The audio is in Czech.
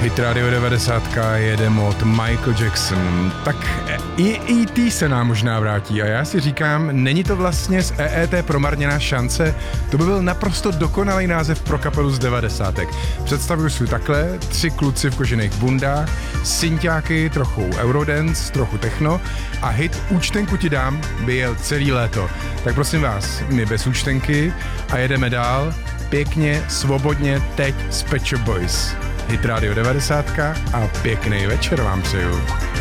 Hit Radio 90 jede mod Michael Jackson. Tak i E.T. se nám možná vrátí a já si říkám, není to vlastně z EET promarněná šance? To by byl naprosto dokonalý název pro kapelu z 90. Představuju si takhle, 3 kluci v kožených bundách, synťáky, trochu eurodance, trochu techno a hit Účtenku ti dám by jel celý léto. Tak prosím vás, my bez účtenky a jedeme dál, pěkně, svobodně, teď s Pet Shop Boys. Hit Radio 90 a pěkný večer vám přeju.